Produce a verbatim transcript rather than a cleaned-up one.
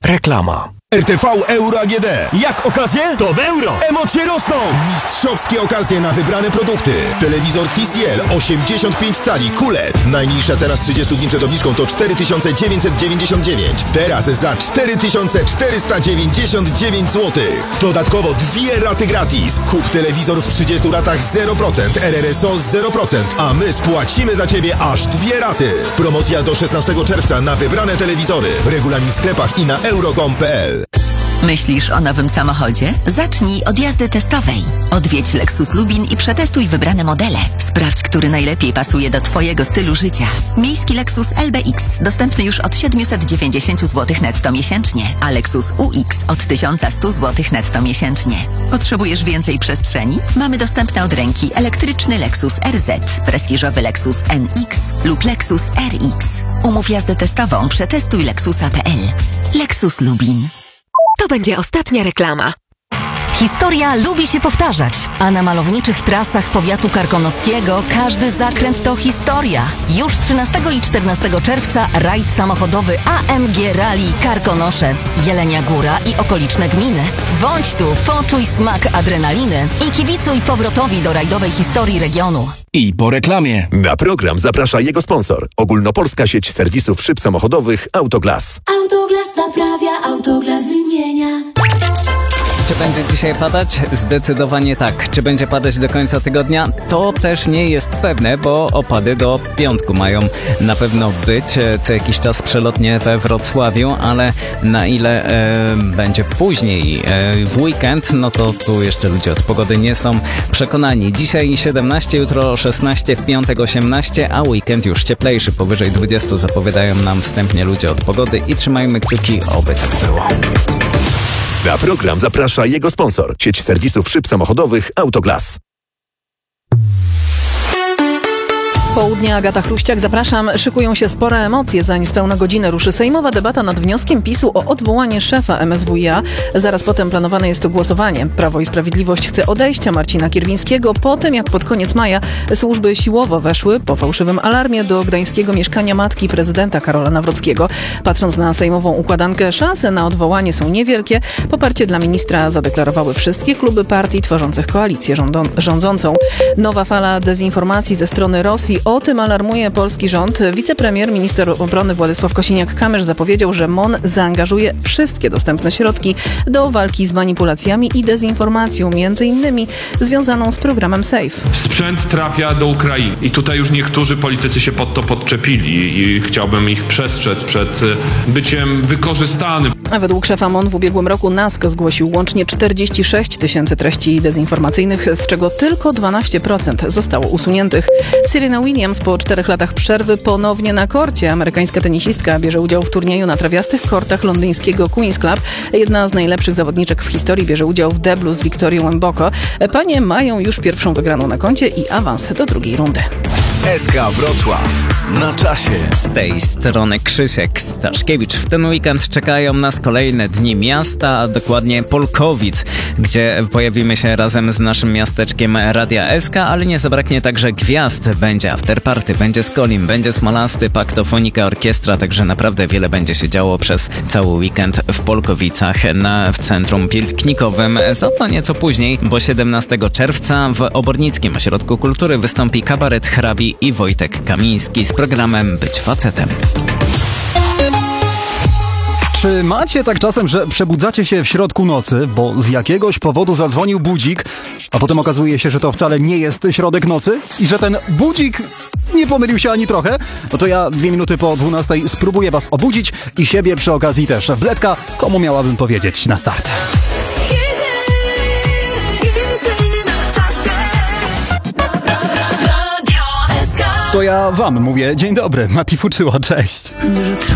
Reklama. R T V Euro A G D. Jak okazje? To w euro! Emocje rosną! Mistrzowskie okazje na wybrane produkty. Telewizor T C L osiemdziesiąt pięć cali Q L E D. Najniższa cena z trzydziestu dni przed obniżką to cztery tysiące dziewięćset dziewięćdziesiąt dziewięć. Teraz za cztery tysiące czterysta dziewięćdziesiąt dziewięć złotych. Dodatkowo dwie raty gratis. Kup telewizor w trzydziestu ratach zero procent, R R S O zero procent, a my spłacimy za Ciebie aż dwie raty. Promocja do szesnastego czerwca na wybrane telewizory. Regulamin w sklepach i na euro kropka com kropka p l. Myślisz o nowym samochodzie? Zacznij od jazdy testowej. Odwiedź Lexus Lubin i przetestuj wybrane modele. Sprawdź, który najlepiej pasuje do Twojego stylu życia. Miejski Lexus L B X dostępny już od siedemset dziewięćdziesiąt złotych netto miesięcznie, a Lexus U X od tysiąc sto złotych netto miesięcznie. Potrzebujesz więcej przestrzeni? Mamy dostępny od ręki elektryczny Lexus R Z, prestiżowy Lexus N X lub Lexus R X. Umów jazdę testową przetestuj lexusa kropka p l. Lexus Lubin. To będzie ostatnia reklama. Historia lubi się powtarzać, a na malowniczych trasach powiatu karkonoskiego każdy zakręt to historia. Już trzynastego i czternastego czerwca rajd samochodowy A M G Rally Karkonosze, Jelenia Góra i okoliczne gminy. Bądź tu, poczuj smak adrenaliny i kibicuj powrotowi do rajdowej historii regionu. I po reklamie. Na program zaprasza jego sponsor. Ogólnopolska sieć serwisów szyb samochodowych Autoglas. Autoglas naprawia, Autoglas wymienia. Czy będzie dzisiaj padać? Zdecydowanie tak. Czy będzie padać do końca tygodnia? To też nie jest pewne, bo opady do piątku mają na pewno być. Co jakiś czas przelotnie we Wrocławiu, ale na ile e, będzie później e, w weekend, no to tu jeszcze ludzie od pogody nie są przekonani. Dzisiaj siedemnaście, jutro szesnaście, w piątek osiemnaście, a weekend już cieplejszy, powyżej dwudziestu zapowiadają nam wstępnie ludzie od pogody i trzymajmy kciuki, oby tak było. Na program zaprasza jego sponsor. Sieć serwisów szyb samochodowych Autoglas. Południe, Agata Chruściak, zapraszam. Szykują się spore emocje, za niespełna godzinę ruszy sejmowa debata nad wnioskiem PiSu o odwołanie szefa M S W i A. Zaraz potem planowane jest to głosowanie. Prawo i Sprawiedliwość chce odejścia Marcina Kierwińskiego po tym, jak pod koniec maja służby siłowo weszły po fałszywym alarmie do gdańskiego mieszkania matki prezydenta Karola Nawrockiego. Patrząc na sejmową układankę, szanse na odwołanie są niewielkie. Poparcie dla ministra zadeklarowały wszystkie kluby partii tworzących koalicję rządą- rządzącą. Nowa fala dezinformacji ze strony Rosji. O tym alarmuje polski rząd. Wicepremier, minister obrony Władysław Kosiniak-Kamysz zapowiedział, że M O N zaangażuje wszystkie dostępne środki do walki z manipulacjami i dezinformacją, między innymi związaną z programem SAFE. Sprzęt trafia do Ukrainy i tutaj już niektórzy politycy się pod to podczepili i chciałbym ich przestrzec przed byciem wykorzystanym. A według szefa M O N w ubiegłym roku NASK zgłosił łącznie czterdzieści sześć tysięcy treści dezinformacyjnych, z czego tylko dwanaście procent zostało usuniętych. Serena Williams po czterech latach przerwy ponownie na korcie. Amerykańska tenisistka bierze udział w turnieju na trawiastych kortach londyńskiego Queen's Club. Jedna z najlepszych zawodniczek w historii bierze udział w deblu z Wiktorią Mboko. Panie mają już pierwszą wygraną na koncie i awans do drugiej rundy. S K Wrocław. Na czasie. Z tej strony Krzysiek Staszkiewicz. W ten weekend czekają nas kolejne dni miasta, a dokładnie Polkowic, gdzie pojawimy się razem z naszym miasteczkiem Radia S K, ale nie zabraknie także gwiazd. Będzie afterparty, będzie Skolim, będzie Smolasty, Paktofonika, Orkiestra, także naprawdę wiele będzie się działo przez cały weekend w Polkowicach na, w centrum piknikowym. Za to nieco później, bo siedemnastego czerwca w Obornickim Ośrodku Kultury wystąpi kabaret Hrabi i Wojtek Kamiński z programem Być facetem. Czy macie tak czasem, że przebudzacie się w środku nocy, bo z jakiegoś powodu zadzwonił budzik, a potem okazuje się, że to wcale nie jest środek nocy i że ten budzik nie pomylił się ani trochę? No to ja dwie minuty po dwunastej spróbuję was obudzić i siebie przy okazji też. Wletka, komu miałabym powiedzieć na start? To ja wam mówię dzień dobry, Mati Fuczyło, cześć.